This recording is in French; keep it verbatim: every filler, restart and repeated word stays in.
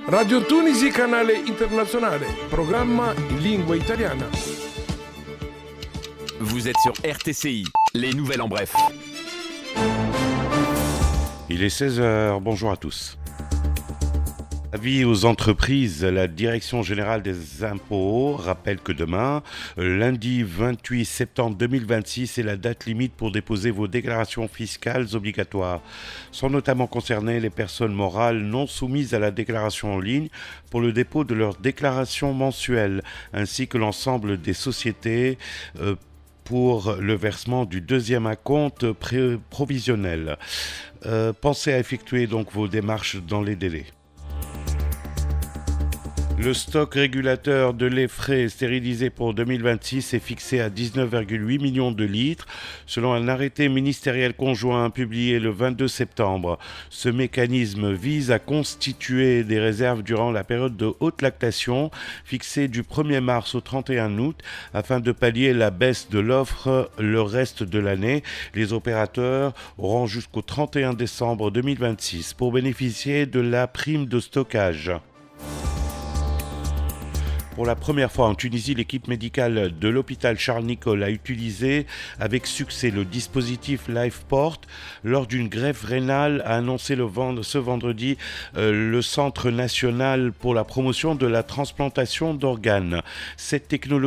Radio Tunisi, canale internazionale, programma in lingua italiana. Vous êtes sur R T C I, les nouvelles en bref. Il est seize heures, bonjour à tous. Avis aux entreprises, la Direction générale des impôts rappelle que demain, lundi vingt-huit septembre deux mille vingt-six, est la date limite pour déposer vos déclarations fiscales obligatoires. Sont notamment concernées les personnes morales non soumises à la déclaration en ligne pour le dépôt de leur déclaration mensuelle, ainsi que l'ensemble des sociétés euh, pour le versement du deuxième acompte pré- provisionnel. Euh, pensez à effectuer donc vos démarches dans les délais. Le stock régulateur de lait frais stérilisé pour deux mille vingt-six est fixé à dix-neuf virgule huit millions de litres, selon un arrêté ministériel conjoint publié le vingt-deux septembre. Ce mécanisme vise à constituer des réserves durant la période de haute lactation, fixée du premier mars au trente et un août, afin de pallier la baisse de l'offre le reste de l'année. Les opérateurs auront jusqu'au trente et un décembre deux mille vingt-six pour bénéficier de la prime de stockage. Pour la première fois en Tunisie, l'équipe médicale de l'hôpital Charles-Nicolle a utilisé avec succès le dispositif LifePort lors d'une greffe rénale, a annoncé le vend- ce vendredi euh, le Centre national pour la promotion de la transplantation d'organes. Cette technologie